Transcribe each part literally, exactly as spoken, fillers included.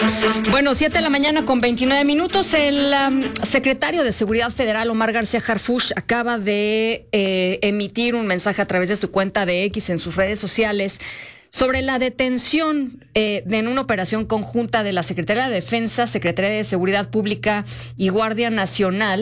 Bueno, siete de la mañana con veintinueve minutos. El um, secretario de Seguridad Federal, Omar García Harfuch, acaba de eh, emitir un mensaje a través de su cuenta de X en sus redes sociales sobre la detención eh, de, en una operación conjunta de la Secretaría de Defensa, Secretaría de Seguridad Pública y Guardia Nacional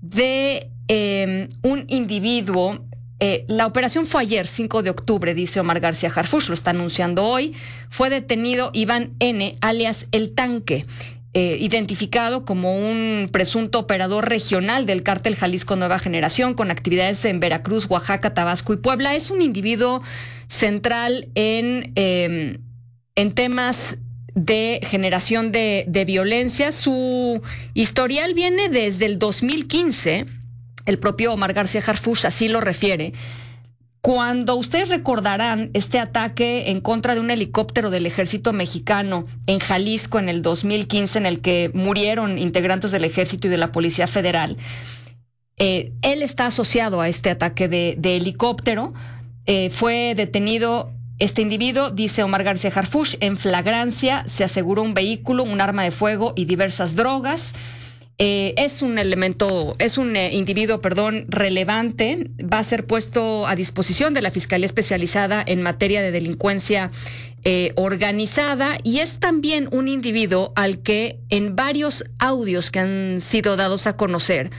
de eh, un individuo. Eh, la operación fue ayer, cinco de octubre, dice Omar García Harfuch, lo está anunciando hoy. Fue detenido Iván N., alias El Tanque, eh, identificado como un presunto operador regional del cártel Jalisco Nueva Generación, con actividades en Veracruz, Oaxaca, Tabasco y Puebla. Es un individuo central en, eh, en temas de generación de, de violencia. Su historial viene desde el dos mil quince. El propio Omar García Harfuch así lo refiere. Cuando ustedes recordarán este ataque en contra de un helicóptero del ejército mexicano en Jalisco en el dos mil quince, en el que murieron integrantes del ejército y de la Policía Federal, eh, él está asociado a este ataque de, de helicóptero. Eh, fue detenido este individuo, dice Omar García Harfuch, en flagrancia. Se aseguró un vehículo, un arma de fuego y diversas drogas. Eh, es un elemento, es un eh, individuo, perdón, relevante. Va a ser puesto a disposición de la Fiscalía Especializada en materia de delincuencia eh, organizada, y es también un individuo al que en varios audios que han sido dados a conocer,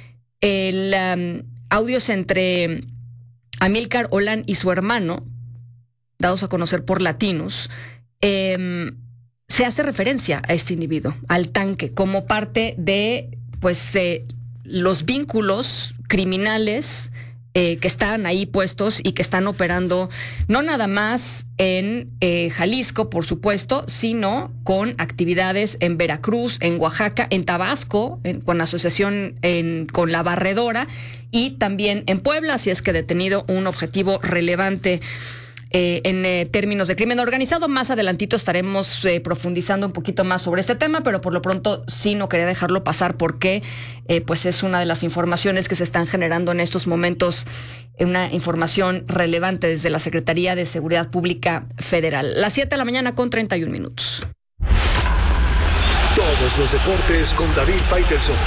el um, audios entre Amílcar Olán y su hermano, dados a conocer por Latinos, eh, se hace referencia a este individuo, al Tanque, como parte de, pues, de los vínculos criminales eh, que están ahí puestos y que están operando no nada más en eh, Jalisco, por supuesto, sino con actividades en Veracruz, en Oaxaca, en Tabasco, en, con asociación en, con La Barredora, y también en Puebla. Así es que detenido un objetivo relevante Eh, en eh, términos de crimen organizado. Más adelantito estaremos eh, profundizando un poquito más sobre este tema, pero por lo pronto sí no quería dejarlo pasar porque eh, pues es una de las informaciones que se están generando en estos momentos, eh, una información relevante desde la Secretaría de Seguridad Pública Federal. Las siete de la mañana con treinta y un minutos. Todos los deportes con David Faitelson.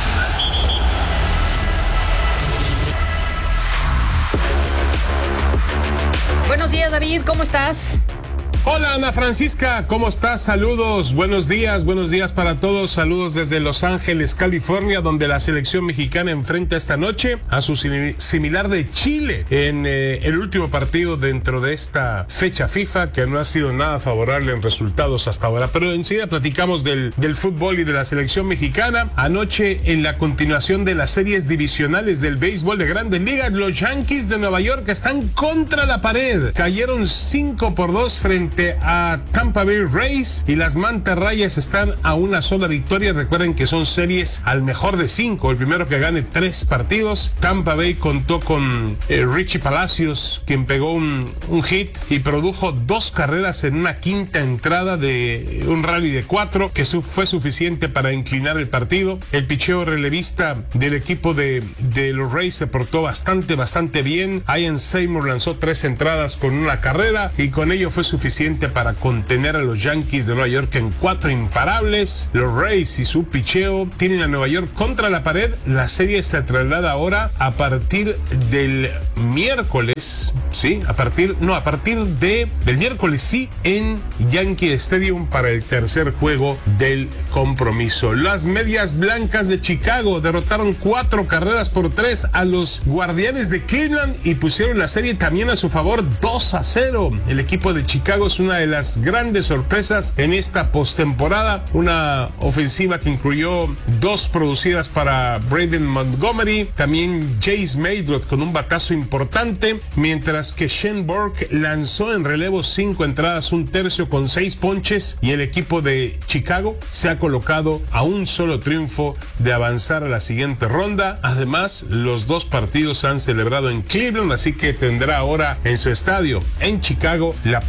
Buenos días, David, ¿cómo estás? Hola, Ana Francisca, ¿cómo estás? Saludos, buenos días, buenos días para todos. Saludos desde Los Ángeles, California, donde la selección mexicana enfrenta esta noche a su similar de Chile en eh, el último partido dentro de esta fecha FIFA, que no ha sido nada favorable en resultados hasta ahora. Pero enseguida platicamos del, del fútbol y de la selección mexicana. Anoche, en la continuación de las series divisionales del béisbol de Grandes Ligas, los Yankees de Nueva York están contra la pared. Cayeron cinco por dos frente a Tampa Bay Rays, y las mantarrayas están a una sola victoria. Recuerden que son series al mejor de cinco, el primero que gane tres partidos. Tampa Bay contó con eh, Richie Palacios, quien pegó un, un hit y produjo dos carreras en una quinta entrada de un rally de cuatro, que su, fue suficiente para inclinar el partido. El picheo relevista del equipo de, de los Rays se portó bastante, bastante bien. Ian Seymour lanzó tres entradas con una carrera, y con ello fue suficiente para contener a los Yankees de Nueva York en cuatro imparables. Los Rays y su picheo tienen a Nueva York contra la pared. La serie se traslada ahora a partir del miércoles, sí, a partir, no, a partir de, del miércoles, sí, en Yankee Stadium para el tercer juego del compromiso. Las Medias Blancas de Chicago derrotaron cuatro carreras por tres a los Guardianes de Cleveland y pusieron la serie también a su favor dos a cero. El equipo de Chicago es una de las grandes sorpresas en esta postemporada. Una ofensiva que incluyó dos producidas para Braden Montgomery, también Jace Maydrot con un batazo importante, mientras que Shane Burke lanzó en relevo cinco entradas, un tercio con seis ponches, y el equipo de Chicago se ha colocado a un solo triunfo de avanzar a la siguiente ronda. Además, los dos partidos se han celebrado en Cleveland, así que tendrá ahora en su estadio en Chicago la posibilidad de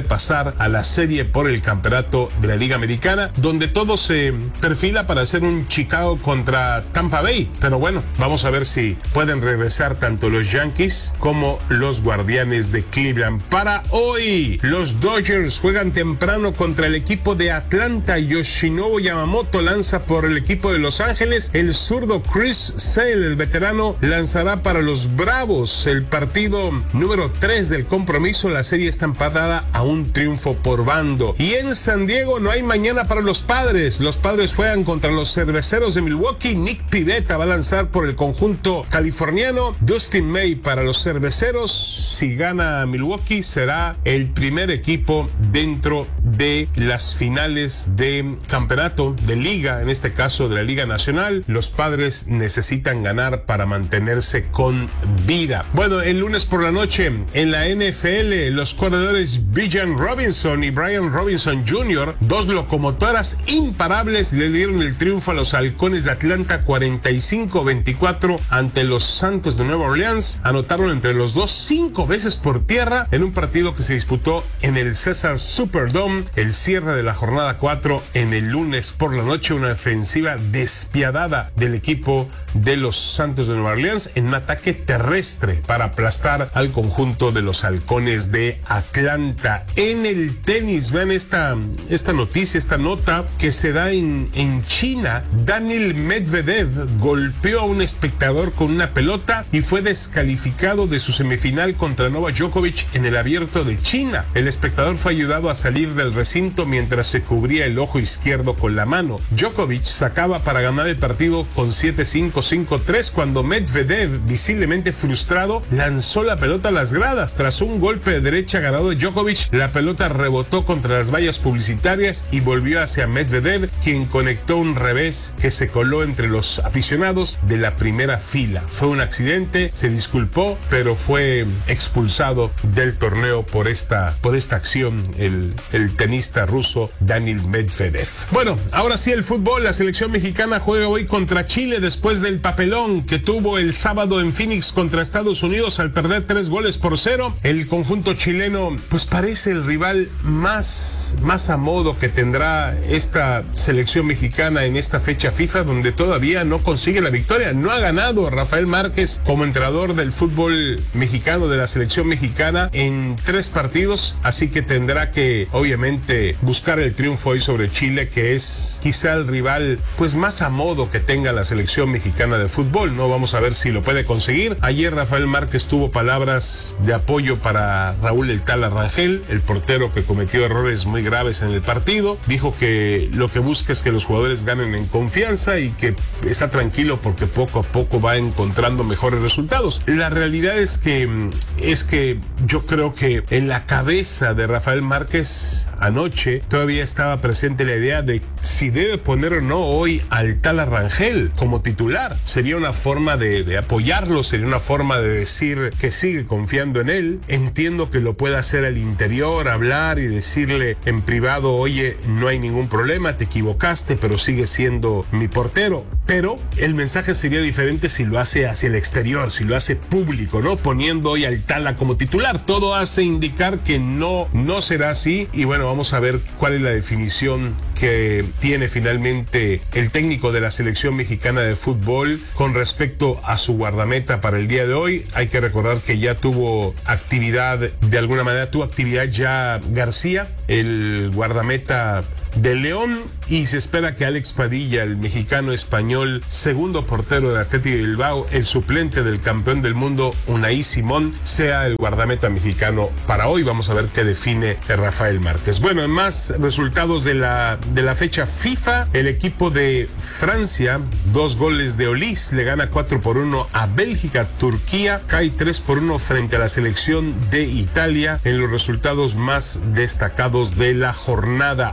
puede pasar a la serie por el campeonato de la Liga Americana, donde todo se perfila para hacer un Chicago contra Tampa Bay. Pero bueno, vamos a ver si pueden regresar tanto los Yankees como los Guardianes de Cleveland. Para hoy, los Dodgers juegan temprano contra el equipo de Atlanta. Yoshinobu Yamamoto lanza por el equipo de Los Ángeles. El zurdo Chris Sale, el veterano, lanzará para los Bravos. El partido número tres del compromiso, la serie está empatada a un triunfo por bando. Y en San Diego no hay mañana para los Padres. Los Padres juegan contra los Cerveceros de Milwaukee. Nick Pivetta va a lanzar por el conjunto californiano. Dustin May para los Cerveceros. Si gana Milwaukee, será el primer equipo dentro de las finales de campeonato de liga, en este caso de la Liga Nacional. Los Padres necesitan ganar para mantenerse con vida. Bueno, el lunes por la noche en la N F L, los corredores Bijan Robinson y Brian Robinson junior, dos locomotoras imparables, le dieron el triunfo a los Halcones de Atlanta cuarenta y cinco a veinticuatro ante los Santos de Nueva Orleans. Anotaron entre los dos cinco veces por tierra en un partido que se disputó en el César Superdome, el cierre de la jornada cuatro en el lunes por la noche. Una ofensiva despiadada del equipo de los Santos de Nueva Orleans en un ataque terrestre para aplastar al conjunto de los Halcones de Atlanta. En el tenis, vean esta, esta noticia, esta nota que se da en, en China. Daniil Medvedev golpeó a un espectador con una pelota y fue descalificado de su semifinal contra Novak Djokovic en el Abierto de China. El espectador fue ayudado a salir del recinto mientras se cubría el ojo izquierdo con la mano. Djokovic sacaba para ganar el partido con siete cinco, cinco tres cuando Medvedev, visiblemente frustrado, lanzó la pelota a las gradas. Tras un golpe de derecha ganado de Djokovic, la pelota rebotó contra las vallas publicitarias y volvió hacia Medvedev, quien conectó un revés que se coló entre los aficionados de la primera fila. Fue un accidente, se disculpó, pero fue expulsado del torneo por esta, por esta acción el, el tenista ruso Daniil Medvedev. Bueno, ahora sí el fútbol. La selección mexicana juega hoy contra Chile después del papelón que tuvo el sábado en Phoenix contra Estados Unidos al perder tres goles por cero. El conjunto chileno pues parece el rival más, más a modo que tendrá esta selección mexicana en esta fecha FIFA, donde todavía no consigue la victoria. No ha ganado Rafael Márquez como entrenador del fútbol mexicano, de la selección mexicana, en tres partidos, así que tendrá que obviamente buscar el triunfo hoy sobre Chile, que es quizá el rival pues más a modo que tenga la selección mexicana de fútbol, ¿no? Vamos a ver si lo puede conseguir. Ayer Rafael Márquez tuvo palabras de apoyo para Raúl El Tala Rangel, el portero que cometió errores muy graves en el partido. Dijo que lo que busca es que los jugadores ganen en confianza y que está tranquilo porque poco a poco va encontrando mejores resultados. La realidad es que es que yo creo que en la cabeza de Rafael Márquez anoche todavía estaba presente la idea de si debe poner o no hoy al Tala Rangel como titular. Sería una forma de, de apoyarlo, sería una forma de decir que sigue confiando en él. Entiendo que lo pueda hacer al interior, hablar y decirle en privado, oye, no hay ningún problema, te equivocaste, pero sigue siendo mi portero. Pero el mensaje sería diferente si lo hace hacia el exterior, si lo hace público, ¿no? Poniendo hoy al Tala como titular. Todo hace indicar que no, no será así. Y bueno, vamos a ver cuál es la definición que tiene finalmente el técnico de la selección mexicana de fútbol con respecto a su guardameta para el día de hoy. Hay que recordar que ya tuvo actividad, de alguna manera tuvo actividad ya García, el guardameta de León, y se espera que Alex Padilla, el mexicano español, segundo portero del Athletic de Bilbao, el suplente del campeón del mundo Unai Simón, sea el guardameta mexicano para hoy. Vamos a ver qué define Rafael Márquez. Bueno, en más resultados de la, de la fecha FIFA, el equipo de Francia, dos goles de Olís, le gana cuatro por uno a Bélgica. Turquía cae tres por uno frente a la selección de Italia en los resultados más destacados de la jornada. Hoy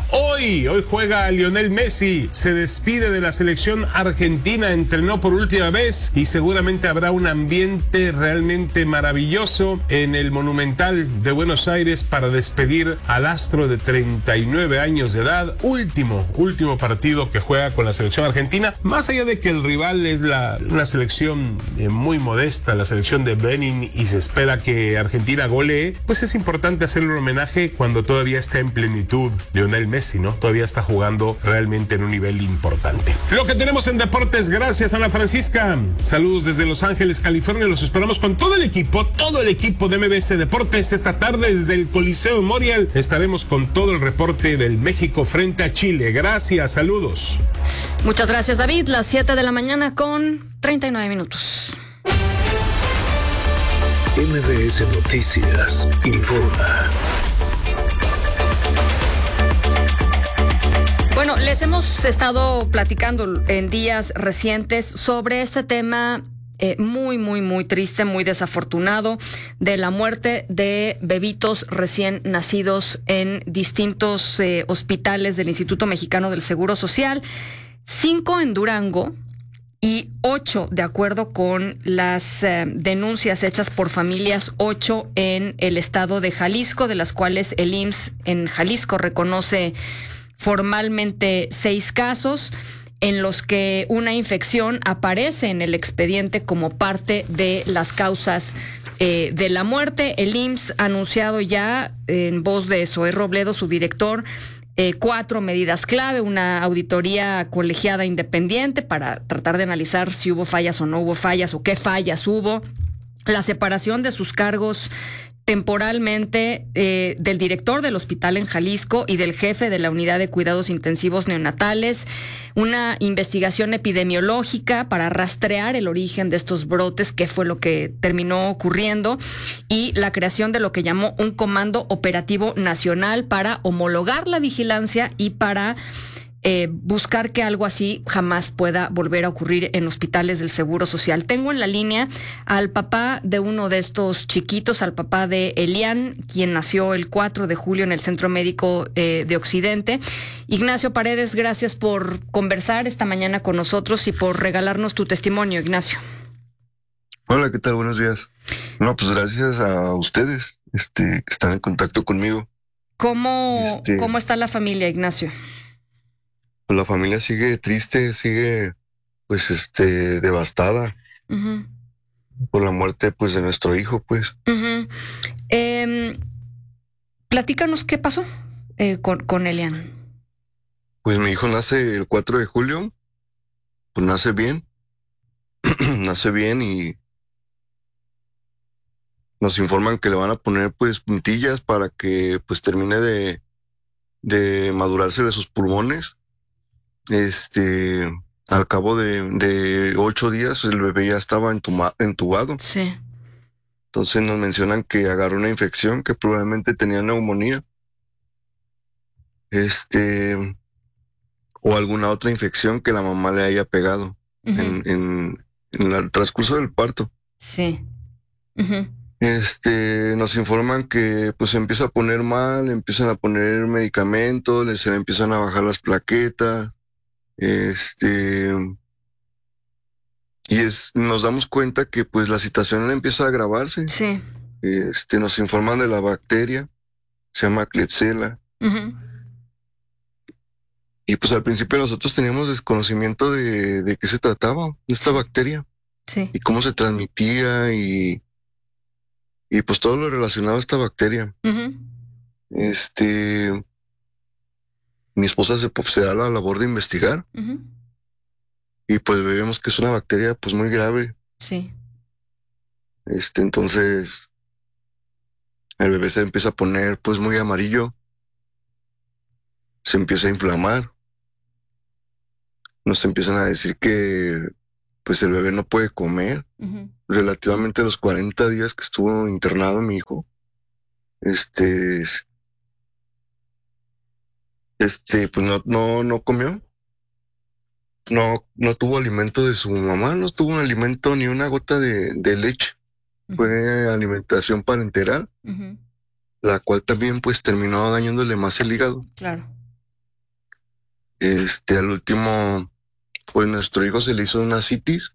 Hoy, hoy juega Lionel Messi, se despide de la selección argentina, entrenó por última vez y seguramente habrá un ambiente realmente maravilloso en el Monumental de Buenos Aires para despedir al astro de treinta y nueve años de edad, último, último partido que juega con la selección argentina, más allá de que el rival es la, una selección eh, muy modesta, la selección de Benin, y se espera que Argentina golee, pues es importante hacerle un homenaje cuando todavía está en plenitud Lionel Messi, ¿no? Todavía está jugando realmente en un nivel importante. Lo que tenemos en deportes, gracias Ana Francisca. Saludos desde Los Ángeles, California. Los esperamos con todo el equipo, todo el equipo de M B S Deportes. Esta tarde desde el Coliseo Memorial estaremos con todo el reporte del México frente a Chile. Gracias, saludos. Muchas gracias, David. Las siete de la mañana con treinta y nueve minutos. M B S Noticias informa. Bueno, les hemos estado platicando en días recientes sobre este tema eh, muy, muy, muy triste, muy desafortunado, de la muerte de bebitos recién nacidos en distintos eh, hospitales del Instituto Mexicano del Seguro Social, cinco en Durango y ocho, de acuerdo con las eh, denuncias hechas por familias, ocho en el estado de Jalisco, de las cuales el I M S S en Jalisco reconoce formalmente seis casos en los que una infección aparece en el expediente como parte de las causas eh, de la muerte. El I M S S ha anunciado ya, en voz de Zoé Robledo, su director, eh, cuatro medidas clave: una auditoría colegiada independiente para tratar de analizar si hubo fallas o no hubo fallas o qué fallas hubo, la separación de sus cargos temporalmente eh, del director del hospital en Jalisco y del jefe de la unidad de cuidados intensivos neonatales, una investigación epidemiológica para rastrear el origen de estos brotes, qué fue lo que terminó ocurriendo, y la creación de lo que llamó un comando operativo nacional para homologar la vigilancia y para Eh, buscar que algo así jamás pueda volver a ocurrir en hospitales del Seguro Social. Tengo en la línea al papá de uno de estos chiquitos, al papá de Elian, quien nació el cuatro de julio en el Centro Médico eh, de Occidente. Ignacio Paredes, gracias por conversar esta mañana con nosotros y por regalarnos tu testimonio, Ignacio. Hola, ¿qué tal? Buenos días. No, pues gracias a ustedes este, que están en contacto conmigo. ¿Cómo, este... ¿Cómo está la familia, Ignacio? La familia sigue triste, sigue pues este devastada uh-huh. por la muerte pues de nuestro hijo, pues. Uh-huh. Eh, platícanos qué pasó eh, con, con Elian. Pues mi hijo nace el cuatro de julio, pues nace bien, nace bien y nos informan que le van a poner pues puntillas para que pues termine de, de madurarse de sus pulmones. Este, al cabo de, de ocho días el bebé ya estaba entuma, entubado. Sí. Entonces nos mencionan que agarró una infección, que probablemente tenía neumonía. Este, o alguna otra infección que la mamá le haya pegado uh-huh. en, en, en el transcurso del parto. Sí. Uh-huh. Este, nos informan que pues se empieza a poner mal, empiezan a poner medicamentos, se le empiezan a bajar las plaquetas. Este, y es, nos damos cuenta que pues la situación empieza a agravarse. Sí. Este, nos informan de la bacteria, se llama Klebsiella. Uh-huh. Y pues al principio nosotros teníamos desconocimiento de, de qué se trataba esta bacteria. Sí. Y cómo se transmitía y, y pues todo lo relacionado a esta bacteria. Uh-huh. Este... Mi esposa se, se da la labor de investigar uh-huh. y pues vemos que es una bacteria pues muy grave. Sí. Este, entonces el bebé se empieza a poner pues muy amarillo, se empieza a inflamar, nos empiezan a decir que pues el bebé no puede comer. Uh-huh. Relativamente a los cuarenta días que estuvo internado mi hijo, este... Este, pues no, no, no comió. No, no tuvo alimento de su mamá, no tuvo un alimento ni una gota de, de leche. Uh-huh. Fue alimentación parenteral, uh-huh. la cual también pues terminó dañándole más el hígado. Claro. Este, al último, pues nuestro hijo se le hizo una citis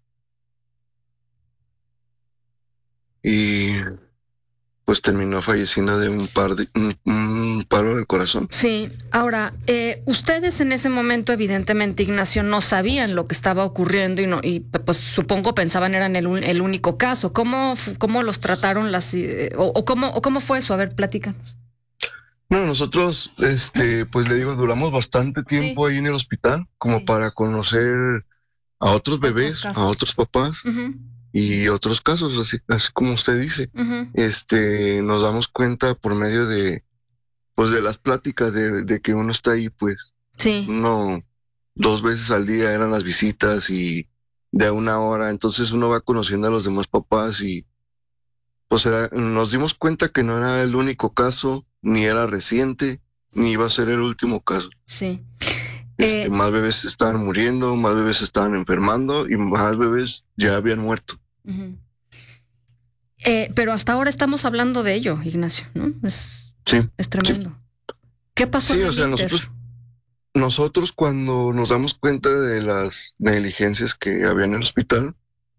y pues terminó falleciendo de un, par de, un, un paro del corazón. Sí, ahora, eh, ustedes en ese momento, evidentemente, Ignacio, no sabían lo que estaba ocurriendo y, no, y pues supongo pensaban eran el, el único caso. ¿Cómo, cómo los trataron las, eh, o, o, cómo, o cómo fue eso? A ver, platícanos. No, nosotros, este, pues le digo, duramos bastante tiempo sí. ahí en el hospital, como sí. para conocer a otros bebés, otros a otros papás. Uh-huh. Y otros casos, así, así como usted dice, uh-huh. este, nos damos cuenta por medio de, pues de las pláticas de, de que uno está ahí, pues, sí. uno, dos veces al día eran las visitas y de una hora, entonces uno va conociendo a los demás papás y, pues era, nos dimos cuenta que no era el único caso, ni era reciente, ni iba a ser el último caso. Sí. Este, eh... Más bebés estaban muriendo, más bebés estaban enfermando y más bebés ya habían muerto. Uh-huh. Eh, pero hasta ahora estamos hablando de ello, Ignacio, ¿no? Es, sí, es tremendo. Sí. ¿Qué pasó? Sí, en o el sea, Inter? nosotros, nosotros cuando nos damos cuenta de las negligencias que había en el hospital,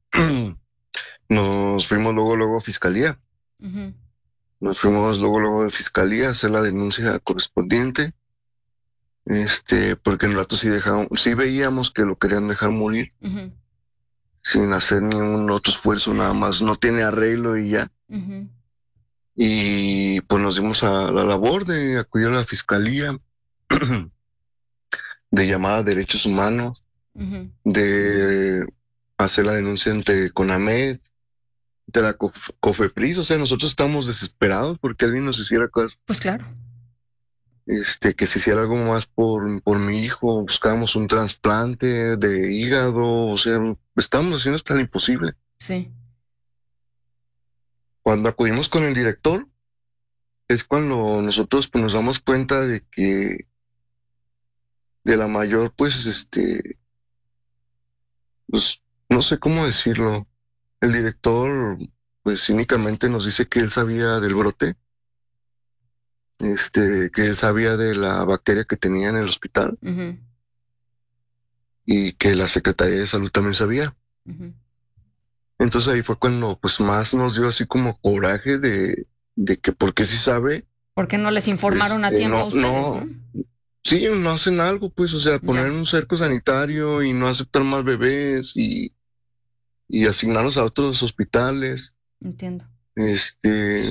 nos fuimos luego, luego a fiscalía. Uh-huh. Nos fuimos luego, luego de fiscalía a hacer la denuncia correspondiente. Este, porque en el rato sí dejaron, sí veíamos que lo querían dejar morir. Uh-huh. Sin hacer ningún otro esfuerzo, nada más, no tiene arreglo y ya. Uh-huh. Y pues nos dimos a la labor de acudir a la fiscalía, de llamar a derechos humanos, uh-huh. de hacer la denuncia ante CONAMED, de la Cof- COFEPRIS, o sea, nosotros estamos desesperados porque alguien nos hiciera caso. Pues claro. Este, que se hiciera algo más por, por mi hijo, buscábamos un trasplante de hígado, o sea, estábamos haciendo hasta lo imposible. Sí. Cuando acudimos con el director, es cuando nosotros pues, nos damos cuenta de que de la mayor, pues, este, pues, no sé cómo decirlo, el director, pues, cínicamente nos dice que él sabía del brote, este, que él sabía de la bacteria que tenía en el hospital uh-huh. y que la Secretaría de Salud también sabía. Uh-huh. Entonces ahí fue cuando pues más nos dio así como coraje de, de que porque sí sabe. ¿Por qué no les informaron este, a tiempo no, a ustedes? No, ¿no? Sí, no hacen algo, pues, o sea, poner ya. un cerco sanitario y no aceptar más bebés y, y asignarlos a otros hospitales. Entiendo. Este...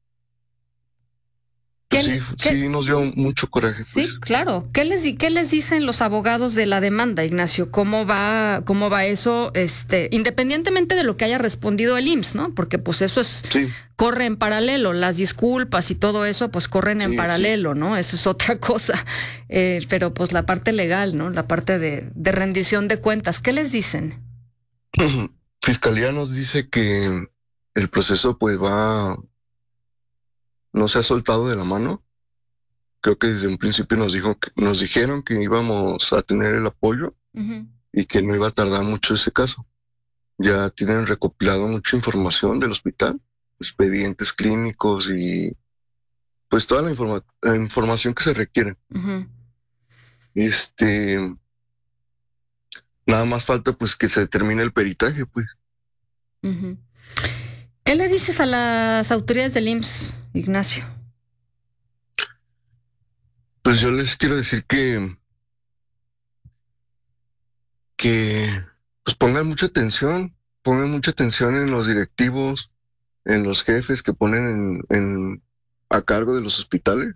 Pues sí, ¿Qué? sí nos dio mucho coraje. Sí, pues. claro. ¿Qué les, ¿Qué les dicen los abogados de la demanda, Ignacio? ¿Cómo va, cómo va eso? Este, independientemente de lo que haya respondido el I M S S, ¿no? Porque pues eso es, sí. corre en paralelo, las disculpas y todo eso, pues corren en sí, paralelo, sí. ¿no? Eso es otra cosa. Eh, pero pues la parte legal, ¿no? La parte de, de rendición de cuentas, ¿qué les dicen? Fiscalía nos dice que el proceso pues va... no se ha soltado de la mano. Creo que desde un principio nos dijo que, nos dijeron que íbamos a tener el apoyo uh-huh. y que no iba a tardar mucho ese caso. Ya tienen recopilado mucha información del hospital, expedientes clínicos y pues toda la, informa- la información que se requiere. Uh-huh. Este, nada más falta pues que se termine el peritaje, pues. Uh-huh. ¿Qué le dices a las autoridades del I M S S, Ignacio? Pues yo les quiero decir que que pues pongan mucha atención, pongan mucha atención en los directivos, en los jefes que ponen en, en a cargo de los hospitales.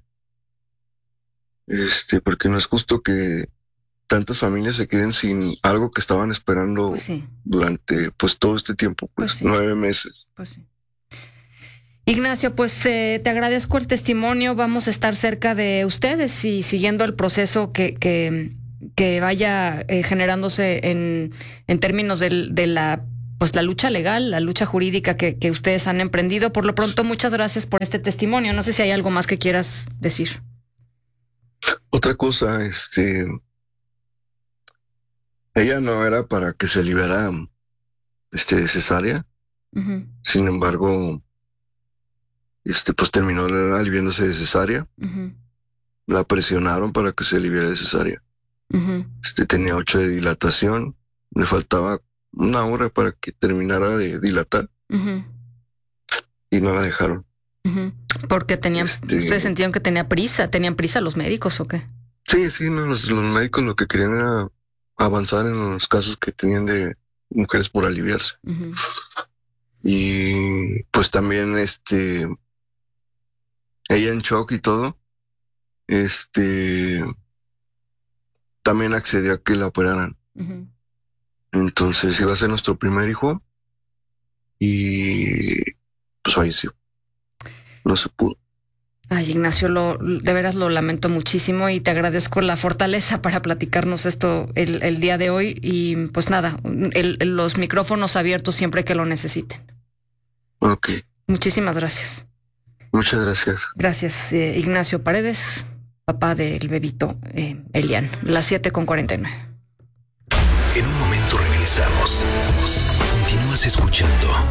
Este, porque no es justo que tantas familias se queden sin algo que estaban esperando pues sí. durante pues todo este tiempo, pues, pues sí. nueve meses. Pues sí. Ignacio, pues eh, te agradezco el testimonio, vamos a estar cerca de ustedes y siguiendo el proceso que, que, que vaya eh, generándose en, en términos de, de la pues la lucha legal, la lucha jurídica que, que ustedes han emprendido. Por lo pronto, muchas gracias por este testimonio. No sé si hay algo más que quieras decir. Otra cosa, este, ella no era para que se liberara este, cesárea, uh-huh. sin embargo, este, pues terminó aliviándose de cesárea, uh-huh. la presionaron para que se aliviara de cesárea. Uh-huh. Este tenía ocho de dilatación, le faltaba una hora para que terminara de dilatar. Uh-huh. Y no la dejaron. Uh-huh. Porque tenían, Este... ustedes sentían que tenía prisa, ¿tenían prisa los médicos o qué? Sí, sí, no, los, los médicos lo que querían era avanzar en los casos que tenían de mujeres por aliviarse. Uh-huh. Y pues también este ella en shock y todo, este también accedió a que la operaran. Uh-huh. Entonces iba a ser nuestro primer hijo y pues falleció. No se pudo. Ay, Ignacio, lo, de veras lo lamento muchísimo y te agradezco la fortaleza para platicarnos esto el, el día de hoy. Y pues nada, el, el, los micrófonos abiertos siempre que lo necesiten. Ok. Muchísimas gracias. Muchas gracias. Gracias, eh, Ignacio Paredes, papá del bebito eh, Elian. Las siete con cuarenta y nueve. En un momento regresamos. Continúas escuchando